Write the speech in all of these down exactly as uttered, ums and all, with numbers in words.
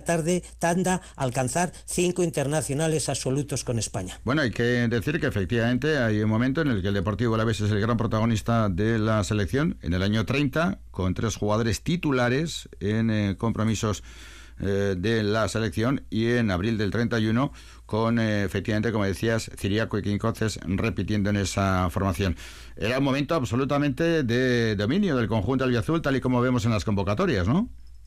tarde, tanda alcanzar cinco internacionales absolutos con España. Bueno, hay que decir que efectivamente hay un momento en el que el Deportivo Alavés es el gran protagonista de la selección, en el año treinta, con tres jugadores titulares en eh, compromisos eh, de la selección, y en abril del treinta y uno con, eh, efectivamente, como decías, Ciriaco y Quincoces repitiendo en esa formación. Era un momento absolutamente de dominio del conjunto albiazul, tal y como vemos en las convocatorias, ¿no?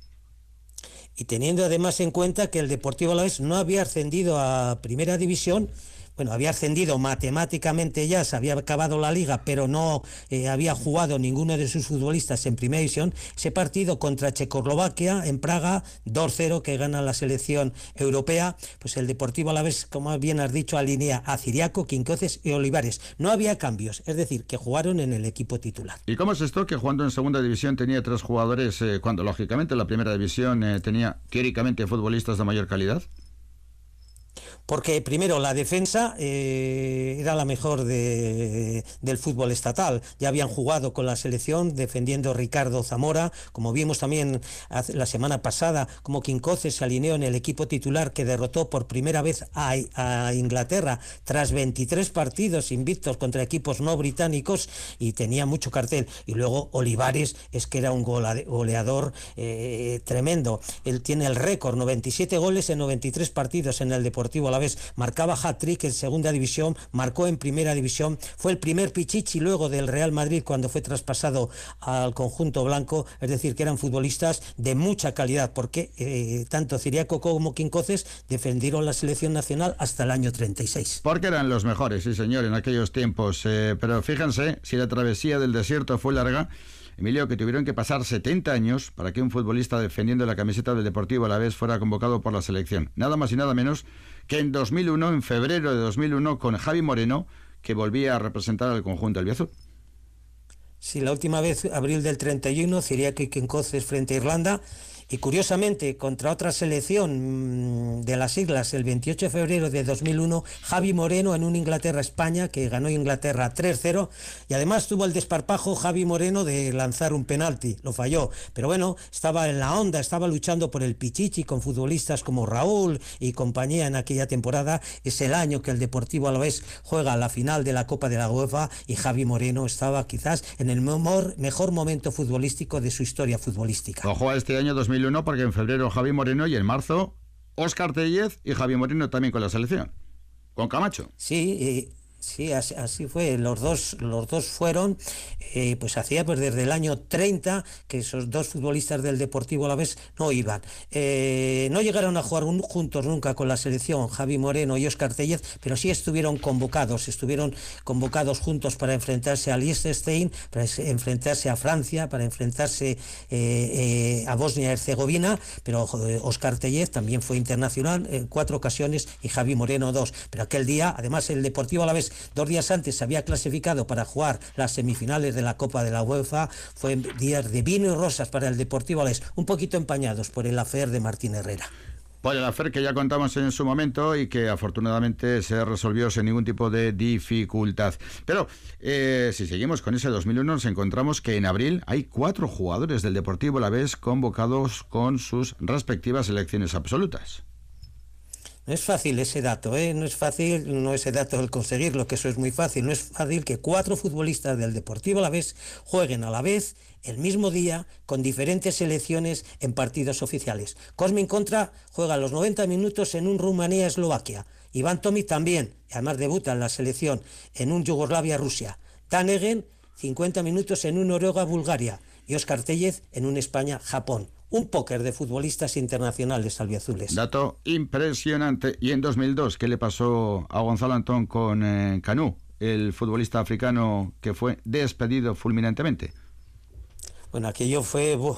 Y teniendo además en cuenta que el Deportivo Alavés no había ascendido a Primera División, bueno, había ascendido matemáticamente ya, se había acabado la liga, pero no eh, había jugado ninguno de sus futbolistas en Primera División. Ese partido contra Checoslovaquia en Praga, dos cero, que gana la selección europea, pues el Deportivo Alavés, como bien has dicho, alinea a Ciriaco, Quincoces y Olivares. No había cambios, es decir, que jugaron en el equipo titular. ¿Y cómo es esto que jugando en Segunda División tenía tres jugadores, eh, cuando lógicamente en la Primera División eh, tenía teóricamente futbolistas de mayor calidad? Porque primero la defensa eh, era la mejor de, del fútbol estatal. Ya habían jugado con la selección defendiendo Ricardo Zamora, como vimos también la semana pasada, como Quincoces se alineó en el equipo titular que derrotó por primera vez a, a Inglaterra tras veintitrés partidos invictos contra equipos no británicos, y tenía mucho cartel. Y luego Olivares es que era un goleador eh, tremendo. Él tiene el récord, noventa y siete goles en noventa y tres partidos en el Deportivo Alavés. Marcaba hat-trick en Segunda División, marcó en Primera División, fue el primer pichichi luego del Real Madrid cuando fue traspasado al conjunto blanco. Es decir, que eran futbolistas de mucha calidad, porque eh, tanto Ciriaco como Quincoces defendieron la selección nacional hasta el año treinta y seis. Porque eran los mejores, sí señor, en aquellos tiempos. Eh, pero fíjense, si la travesía del desierto fue larga, Emilio, que tuvieron que pasar setenta años para que un futbolista defendiendo la camiseta del Deportivo Alavés fuera convocado por la selección. Nada más y nada menos que en dos mil uno, en febrero de dos mil uno, con Javi Moreno, que volvía a representar al conjunto albiazul. Sí, la última vez, abril del treinta y uno, Ciriaco y Quincoces frente a Irlanda. Y curiosamente, contra otra selección de las islas, el veintiocho de febrero de dos mil uno, Javi Moreno en un Inglaterra-España, que ganó Inglaterra tres cero, y además tuvo el desparpajo Javi Moreno de lanzar un penalti, lo falló, pero bueno, estaba en la onda, estaba luchando por el pichichi con futbolistas como Raúl y compañía en aquella temporada. Es el año que el Deportivo Alavés juega la final de la Copa de la UEFA, y Javi Moreno estaba quizás en el mejor, mejor momento futbolístico de su historia futbolística. Ojo a este año dos mil uno, porque en febrero Javi Moreno y en marzo Óscar Tellez, y Javi Moreno también con la selección, con Camacho. Sí, eh, sí, así, así fue. Los dos, los dos fueron, eh, pues hacía pues desde el año treinta que esos dos futbolistas del Deportivo Alavés no iban. Eh, no llegaron a jugar un, juntos nunca con la selección, Javi Moreno y Óscar Tellez, pero sí estuvieron convocados, estuvieron convocados juntos para enfrentarse a Liechtenstein, para enfrentarse a Francia, para enfrentarse eh, eh, a Bosnia y Herzegovina, pero eh, Óscar Tellez también fue internacional en cuatro ocasiones y Javi Moreno dos. Pero aquel día, además, el Deportivo Alavés dos días antes se había clasificado para jugar las semifinales de la Copa de la UEFA. Fue días de vino y rosas para el Deportivo Alavés, un poquito empañados por el affair de Martín Herrera. Por el affair que ya contamos en su momento y que afortunadamente se resolvió sin ningún tipo de dificultad. Pero eh, si seguimos con ese dos mil uno, nos encontramos que en abril hay cuatro jugadores del Deportivo Alavés convocados con sus respectivas selecciones absolutas. No es fácil ese dato, ¿eh? No es fácil, no ese dato el conseguirlo, que eso es muy fácil. No es fácil que cuatro futbolistas del Deportivo Alavés jueguen a la vez, el mismo día, con diferentes selecciones en partidos oficiales. Cosmin Contra juega los noventa minutos en un Rumanía-Eslovaquia. Iván Tomic también, además debuta en la selección en un Yugoslavia-Rusia. Dan Egen, cincuenta minutos en un Noruega-Bulgaria. Y Óscar Tellez en un España-Japón. Un póker de futbolistas internacionales albiazules. Dato impresionante. Y en dos mil dos, ¿qué le pasó a Gonzalo Antón con eh, Canú, el futbolista africano que fue despedido fulminantemente? Bueno, aquello fue... Buh,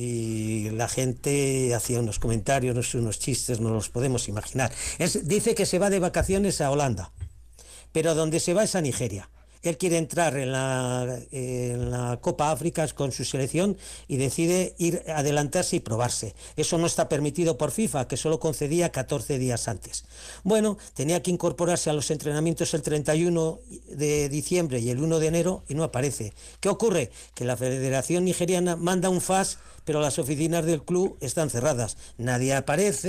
y la gente hacía unos comentarios, unos chistes, no los podemos imaginar. Es, dice que se va de vacaciones a Holanda, pero donde se va es a Nigeria. Él quiere entrar en la, en la Copa África con su selección y decide ir adelantarse y probarse. Eso no está permitido por FIFA, que solo concedía catorce días antes. Bueno, tenía que incorporarse a los entrenamientos el treinta y uno de diciembre y el uno de enero y no aparece. ¿Qué ocurre? Que la Federación Nigeriana manda un fax, pero las oficinas del club están cerradas. Nadie aparece.